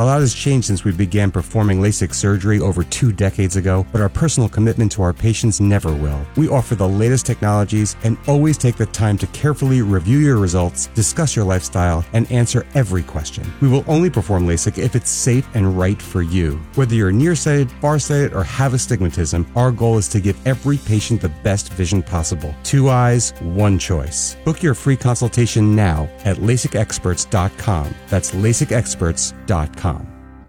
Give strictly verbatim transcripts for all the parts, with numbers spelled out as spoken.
A lot has changed since we began performing LASIK surgery over two decades ago, but our personal commitment to our patients never will. We offer the latest technologies and always take the time to carefully review your results, discuss your lifestyle, and answer every question. We will only perform LASIK if it's safe and right for you. Whether you're nearsighted, farsighted, or have astigmatism, our goal is to give every patient the best vision possible. Two eyes, one choice. Book your free consultation now at lasik experts dot com. That's lasik experts dot com.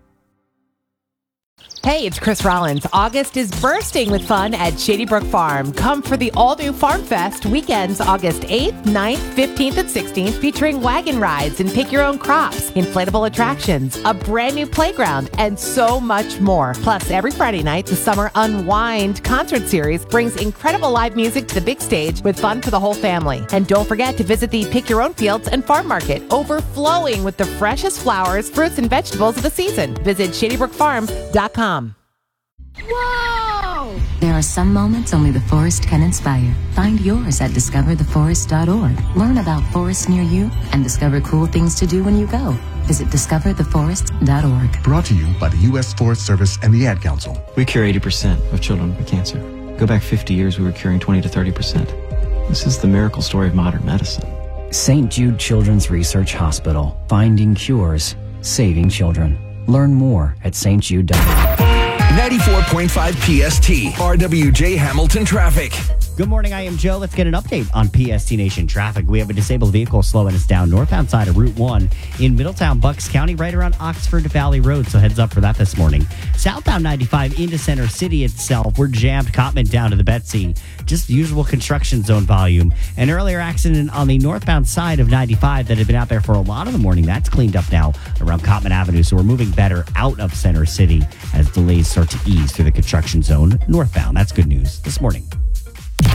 Hey, it's Chris Rollins. August is bursting with fun at Shady Brook Farm. Come for the all-new Farm Fest weekends August eighth, ninth, fifteenth, and sixteenth, featuring wagon rides and pick your own crops, inflatable attractions, a brand new playground, and so much more. Plus, every Friday night, the Summer Unwind concert series brings incredible live music to the big stage with fun for the whole family. And don't forget to visit the Pick Your Own Fields and Farm Market, overflowing with the freshest flowers, fruits, and vegetables of the season. Visit shady brook farm dot com. Whoa! There are some moments only the forest can inspire. Find yours at discover the forest dot org. Learn about forests near you and discover cool things to do when you go. Visit discover the forest dot org. Brought to you by the U S Forest Service and the Ad Council. We cure eighty percent of children with cancer. Go back fifty years, we were curing twenty to thirty percent. This is the miracle story of modern medicine. Saint Jude Children's Research Hospital. Finding cures. Saving children. Learn more at st jude dot org. ninety-four point five P S T, R W J Hamilton Traffic. Good morning, I am Joe. Let's get an update on P S T Nation traffic. We have a disabled vehicle slowing us down northbound side of Route one in Middletown, Bucks County, right around Oxford Valley Road, so heads up for that this morning. Southbound ninety-five into Center City itself, we're jammed Cottman down to the Betsy. Just usual construction zone volume. An earlier accident on the northbound side of ninety-five that had been out there for a lot of the morning, that's cleaned up now around Cottman Avenue, so we're moving better out of Center City as delays start to ease through the construction zone northbound. That's good news this morning.